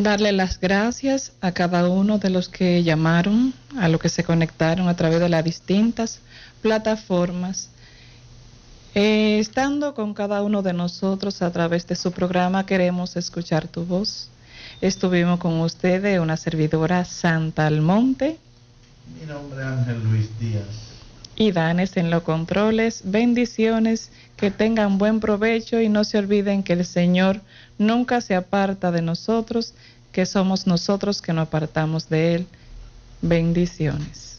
Darle las gracias a cada uno de los que llamaron, a los que se conectaron a través de las distintas plataformas. Estando con cada uno de nosotros a través de su programa, queremos escuchar tu voz. Estuvimos con ustedes, una servidora Santa Almonte. Mi nombre es Ángel Luis Díaz. Y Danes en los controles. Bendiciones, que tengan buen provecho y no se olviden que el Señor nunca se aparta de nosotros, que somos nosotros que nos apartamos de Él. Bendiciones.